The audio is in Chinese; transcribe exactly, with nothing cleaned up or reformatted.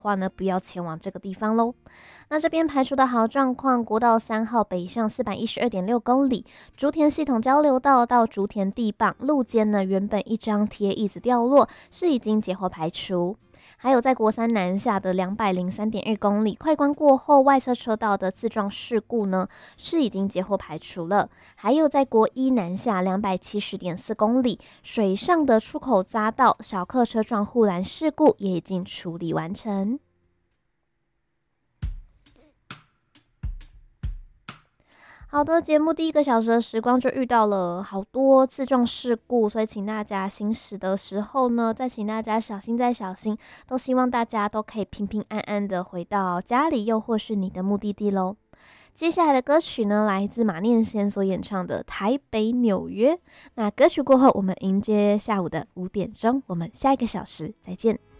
话呢，不要前往这个地方喽。那这边排除的好状况，国道三号北上四百一十二点六公里，竹田系统交流道到竹田地磅路肩呢，原本一张铁椅子掉落，是已经截获排除。还有在国三南下的两百零三点二公里，快关过后外侧车道的自撞事故呢，是已经截获排除了。还有在国一南下两百七十点四公里，水上的出口匝道小客车撞护栏事故也已经处理完成。好的，节目第一个小时的时光就遇到了好多自撞事故，所以请大家行驶的时候呢，再请大家小心再小心，都希望大家都可以平平安安的回到家里，又或是你的目的地喽。接下来的歌曲呢，来自马念先所演唱的《台北纽约》。那歌曲过后，我们迎接下午的五点钟，我们下一个小时再见。